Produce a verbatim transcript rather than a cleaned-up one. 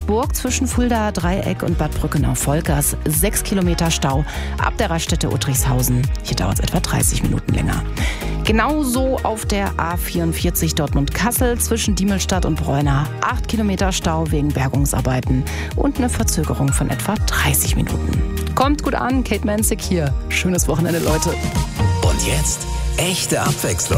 Regensburg zwischen Fuldaer Dreieck und Bad Brückenau-Volkers sechs Kilometer Stau. Ab der Raststätte Uttrichshausen. Hier dauert es etwa dreißig Minuten länger. Genauso auf der A vierundvierzig Dortmund-Kassel zwischen Diemelstadt und Bräuna. acht Kilometer Stau wegen Bergungsarbeiten und eine Verzögerung von etwa dreißig Minuten. Kommt gut an, Kate Manzig hier. Schönes Wochenende, Leute. Und jetzt echte Abwechslung.